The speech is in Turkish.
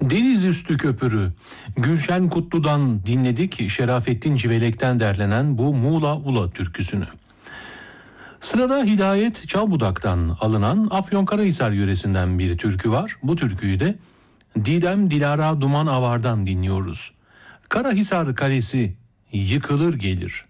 Denizüstü Köpürü, Gülşen Kutlu'dan dinledik, Şerafettin Civelek'ten derlenen bu Muğla Ula türküsünü. Sırada Hidayet Çalbudak'tan alınan Afyonkarahisar yöresinden bir türkü var. Bu türküyü de Didem Dilara Duman Avar'dan dinliyoruz. Karahisar Kalesi yıkılır gelir.